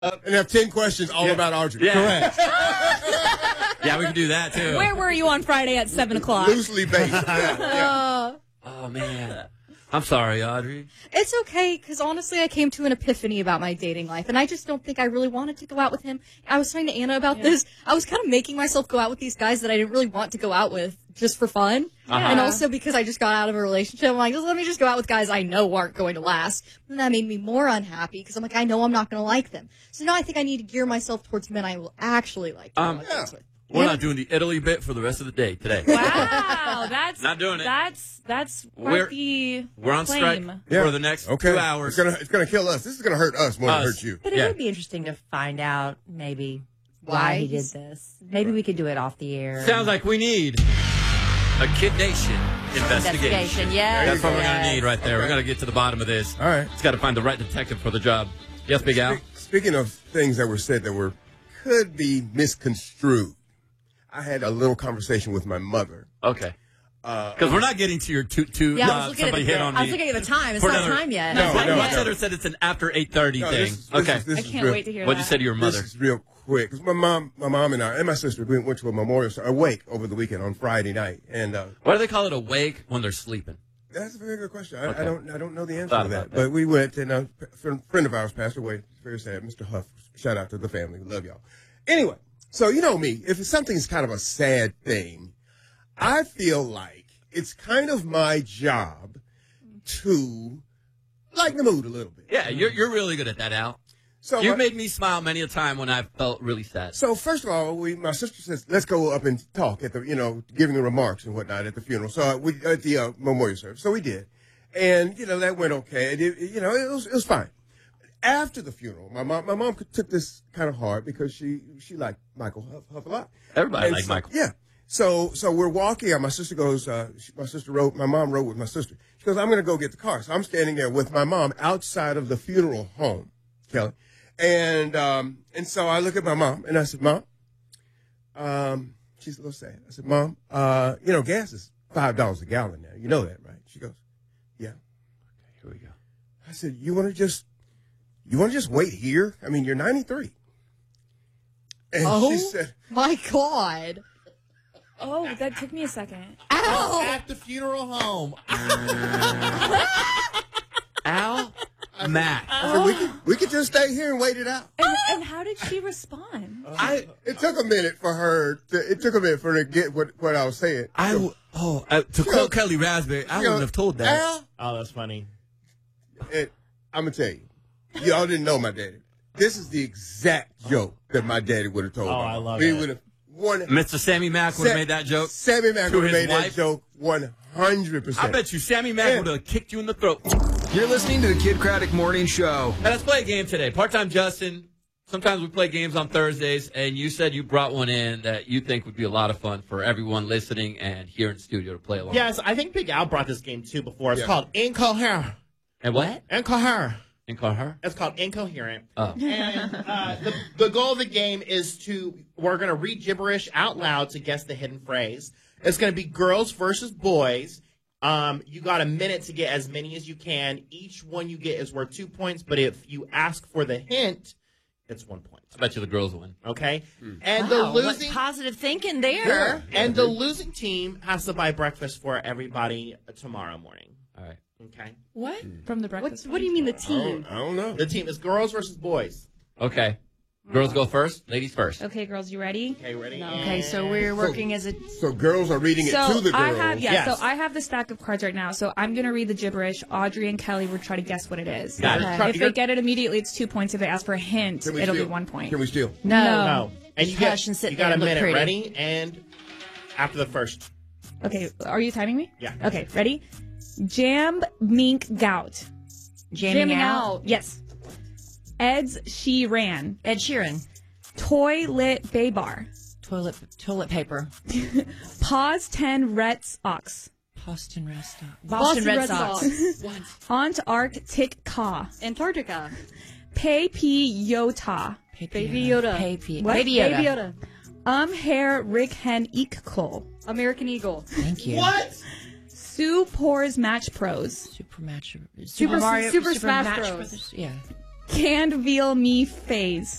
And have 10 questions all about Audrey. Yeah. Correct. Yeah, we can do that, too. Where were you on Friday at 7 o'clock? Loosely based. Yeah. Oh, man. I'm sorry, Audrey. It's okay, because honestly, I came to an epiphany about my dating life, and I just don't think I really wanted to go out with him. I was talking to Anna about this. I was kind of making myself go out with these guys that I didn't really want to go out with just for fun. And also because I just got out of a relationship. I'm like, let me just go out with guys I know aren't going to last. And that made me more unhappy, because I'm like, I know I'm not going to like them. So now I think I need to gear myself towards men I will actually like to go out with. We're not doing the Italy bit for the rest of the day today. Wow, that's not doing it. That's quite the We're on strike for the next 2 hours. It's gonna kill us. This is gonna hurt us more than it hurts you. But it would be interesting to find out maybe why he did this. Maybe we could do it off the air. Sounds like we need a Kid Nation investigation. Yeah, that's what we're gonna need right there. We're gonna get to the bottom of this. All right. It's got to find the right detective for the job. Yes, Big Al. Speaking of things that were said that could be misconstrued, I had a little conversation with my mother. Okay. Because we're not getting to your somebody hit on me. I was looking at the time. It's not time yet. My said it's an after 8:30 thing. I can't wait to hear What'd you say to your mother? This is real quick. 'Cause my mom and I, and my sister, we went to a memorial, a wake over the weekend on Friday night. And why do they call it a wake when they're sleeping? That's a very good question. I don't know the answer to that. But we went, and a friend of ours passed away. It's very sad. Mr. Huff. Shout out to the family. We love y'all. Anyway. So, you know me, if something's kind of a sad thing, I feel like it's kind of my job to lighten the mood a little bit. Yeah, you're really good at that, Al. So you've made me smile many a time when I felt really sad. So, first of all, my sister says, let's go up and talk at the, giving the remarks and whatnot at the funeral. So, we at the memorial service. So, we did. And, that went okay. It was fine. After the funeral, my mom took this kind of hard because she liked Michael Huff a lot. Everybody liked Michael. Yeah. So we're walking out. My sister goes, my mom rode with my sister. She goes, I'm going to go get the car. So I'm standing there with my mom outside of the funeral home, Kelly. And so I look at my mom and I said, Mom, she's a little sad. I said, Mom, gas is $5 a gallon now. You know that, right? She goes, yeah. Okay, here we go. I said, you want to just wait here? I mean, you're 93. And she said, my God. Oh, that took me a second. Ow! At the funeral home. Al? Matt. So we could just stay here and wait it out. And how did she respond? It took a minute for her to get what I was saying. To quote Kelly Raspberry, I wouldn't have told that. Al? Oh, that's funny. I'm going to tell you. Y'all didn't know my daddy. This is the exact joke that my daddy would have told me. I love it. Mr. Sammy Mack would have made that joke. Sammy Mack would have made that joke 100%. I bet you Sammy Mack would have kicked you in the throat. You're listening to the Kid Craddock Morning Show. Now, let's play a game today. Part-time Justin. Sometimes we play games on Thursdays, and you said you brought one in that you think would be a lot of fun for everyone listening and here in studio to play along. Yes, I think Big Al brought this game too before. It's called Incoherent. And what? Incoherent. Incoherent? It's called Incoherent. Oh. And the goal of the game is we're going to read gibberish out loud to guess the hidden phrase. It's going to be girls versus boys. You got a minute to get as many as you can. Each one you get is worth 2 points, but if you ask for the hint, it's 1 point. I bet you the girls win. Okay? And what positive thinking there. Yeah. And the losing team has to buy breakfast for everybody tomorrow morning. All right. Okay? What? From the breakfast? What do you mean the team? I don't know. The team is girls versus boys. Okay. Girls go first, ladies first. Okay, girls, you ready? Okay, ready? No. Okay, so we're working as a... So girls are reading it to the girls. So I have the stack of cards right now. So I'm going to read the gibberish. Audrey and Kelly will try to guess what it is. Got it. If they get it immediately, it's 2 points. If they ask for a hint, it'll be 1 point. Can we steal? No. And you Hush and sit you there got a and look minute. pretty. Ready? And after the first. Okay, are you timing me? Yeah. Okay, ready? Jam, mink, gout. Jamming out. Yes. Ed's, she ran. Ed Sheeran. Toilet, baybar. Toilet paper. Pause 10, Reds, ox. Boston Red Sox. Boston Red Sox. Antarctica. Antarctica. Papillota. Baby Yoda. What? Baby Yoda. Baby Yoda. Hair, rig, hen, equal. American Eagle. Thank you. What? Sue pours match pros. Super Match. Super Mario. Super Super Smash Match Bros. Brothers. Yeah. Canned veal me phase.